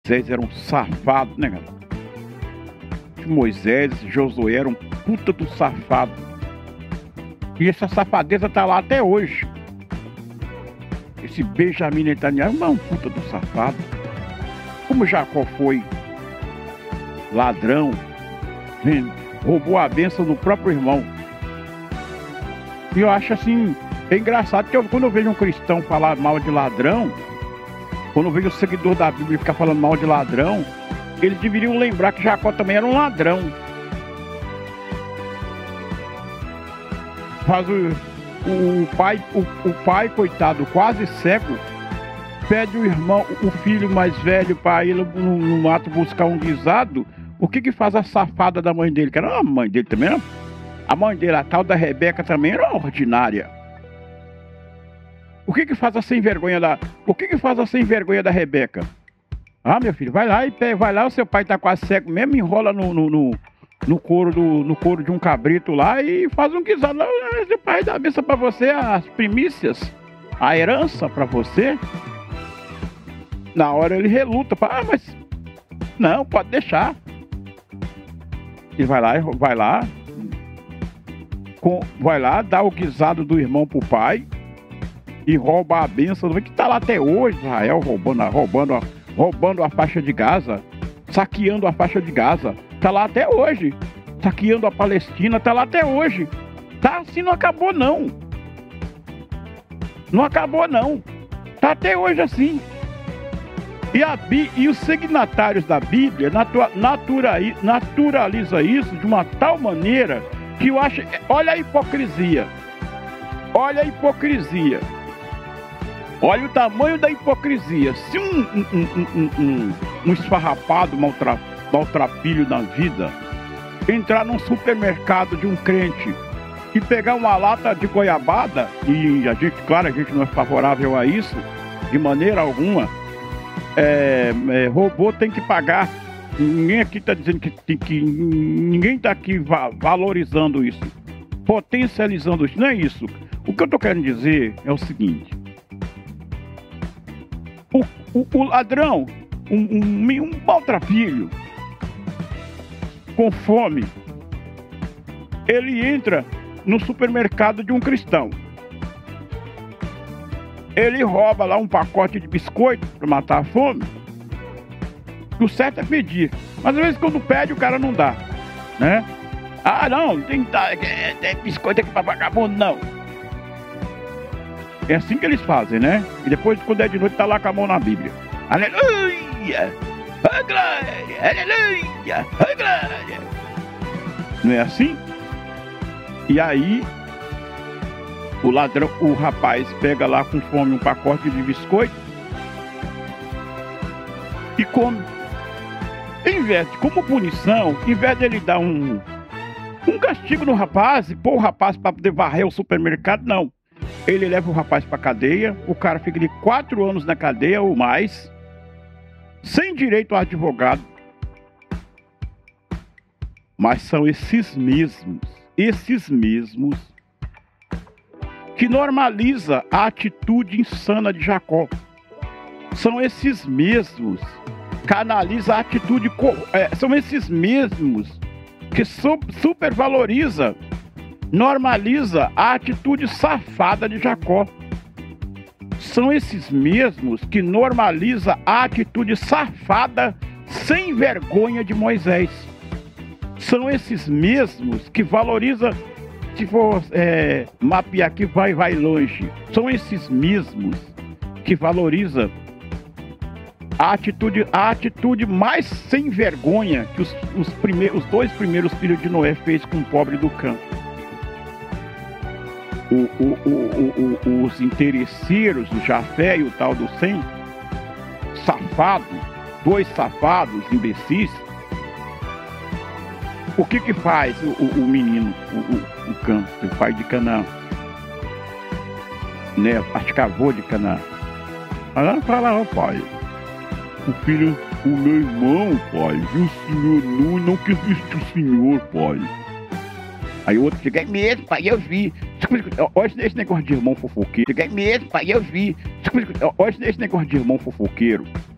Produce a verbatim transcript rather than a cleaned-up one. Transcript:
Moisés era um safado, né, galera? Moisés, Josué era um puta do safado. E essa safadeza tá lá até hoje. Esse Benjamin Netanyahu é um puta do safado. Como Jacó foi ladrão, roubou a bênção do próprio irmão. E eu acho assim, é engraçado que eu, quando eu vejo um cristão falar mal de ladrão, quando eu vejo o seguidor da Bíblia ficar falando mal de ladrão, eles deveriam lembrar que Jacó também era um ladrão. Faz o, o, pai, o, o pai, coitado, quase cego, pede o irmão, o filho mais velho para ir no, no mato buscar um guisado. O que que faz a safada da mãe dele? Que era a mãe dele também, era? A mãe dele, a tal da Rebeca, também era ordinária. O que que faz a sem vergonha da... O que que faz a sem vergonha da Rebeca? Ah, meu filho, vai lá e pega, vai lá, o seu pai tá quase cego mesmo, enrola no, no, no, no, couro, do, no couro de um cabrito lá e faz um guisado lá. Seu pai dá a bênção pra você, as primícias, a herança pra você. Na hora ele reluta, fala, ah, mas... Não, pode deixar. E vai lá, vai lá, com, vai lá, dá o guisado do irmão pro pai e rouba a bênção, que tá lá até hoje, Israel, roubando, roubando, roubando a faixa de Gaza, saqueando a faixa de Gaza, tá lá até hoje, saqueando a Palestina, tá lá até hoje, tá assim, não acabou não, não acabou não, tá até hoje assim. E, a, e os signatários da Bíblia natura, natura, naturaliza isso de uma tal maneira que eu acho... Olha a hipocrisia. Olha a hipocrisia. Olha o tamanho da hipocrisia. Se um, um, um, um, um, um esfarrapado, maltra, maltrapilho na vida, entrar num supermercado de um crente e pegar uma lata de goiabada, e a gente, claro, a gente não é favorável a isso, de maneira alguma... É, é, robô tem que pagar. Ninguém aqui está dizendo que, tem que ninguém está aqui va valorizando isso, potencializando isso. Não é isso. O que eu estou querendo dizer é o seguinte: o, o, o ladrão, um, um, um maltrapilho com fome, ele entra no supermercado de um cristão. Ele rouba lá um pacote de biscoito para matar a fome. O certo é pedir. Mas às vezes quando pede o cara não dá, né? Ah, não, tem, tem biscoito aqui para vagabundo, não. É assim que eles fazem, né? E depois quando é de noite tá lá com a mão na Bíblia. Aleluia! Oh, glória! Aleluia! Oh, glória! Não é assim? E aí... O ladrão, o rapaz pega lá com fome um pacote de biscoito e come. Em vez de, como punição, em vez de ele dar um, um castigo no rapaz e pôr o rapaz para poder varrer o supermercado, não. Ele leva o rapaz para cadeia, o cara fica de quatro anos na cadeia ou mais, sem direito a advogado. Mas são esses mesmos, esses mesmos, que normaliza a atitude insana de Jacó. São esses mesmos que analisam a atitude... É, são esses mesmos que su supervaloriza, normaliza a atitude safada de Jacó. São esses mesmos que normaliza a atitude safada, sem vergonha de Moisés. São esses mesmos que valoriza... Se for é, mapear aqui, vai, vai longe. São esses mesmos que valorizam a atitude, a atitude mais sem vergonha que os, os, primeiros, os dois primeiros filhos de Noé fez com o pobre do campo. O, o, o, o, o, os interesseiros, o Jafé e o tal do Sem, safados, dois safados, imbecis. O que que faz o, o, o menino, o, o, o campo, o pai de Canaã? Né, particavô de Canaã. Fala, fala, ó pai, o filho, o meu irmão, pai, viu o senhor nu e não quis vestir o senhor, pai. Aí o outro chega, é mesmo, pai, eu vi. Olha esse negócio de irmão fofoqueiro. Chega, é mesmo, pai, eu vi. Olha esse negócio de irmão fofoqueiro.